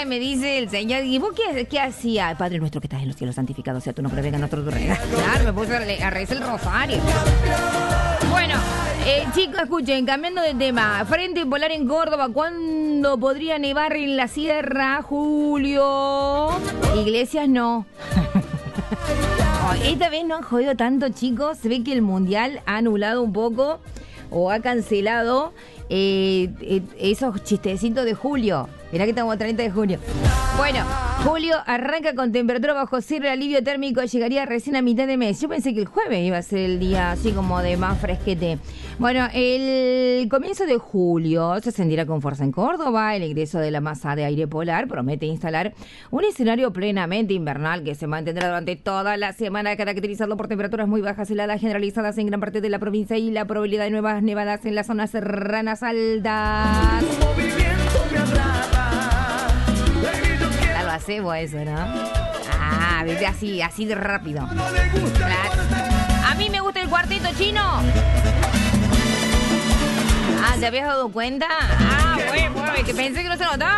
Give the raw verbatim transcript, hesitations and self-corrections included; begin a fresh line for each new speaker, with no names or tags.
me dice el Señor, ¿y vos qué, qué hacía? Padre nuestro que estás en los cielos, santificado sea tu nombre, venga nuestro tu reino. Claro, me puse a, a rezar el rosario. Bueno, eh, chicos, escuchen, cambiando de tema. Frente polar en Córdoba, ¿cuándo podría nevar en la sierra? Julio. Iglesias no. Oh, esta vez no han jodido tanto, chicos. Se ve que el mundial ha anulado un poco o ha cancelado eh, eh, esos chistecitos de julio. Mirá que estamos a treinta de junio. Bueno, julio arranca con temperatura bajo cero, el alivio térmico llegaría recién a mitad de mes. Yo pensé que el jueves iba a ser el día así como de más fresquete. Bueno, el comienzo de julio se sentirá con fuerza en Córdoba. El ingreso de la masa de aire polar promete instalar un escenario plenamente invernal que se mantendrá durante toda la semana, caracterizado por temperaturas muy bajas, heladas generalizadas en gran parte de la provincia y la probabilidad de nuevas nevadas en las zonas serranas altas. Lo hacemos eso, ¿no? Ah, viste, así, así de rápido. Claro. A mí me gusta el cuarteto chino. Ah, ¿te habías dado cuenta? Ah, bueno, bueno, que pensé que no se notaba.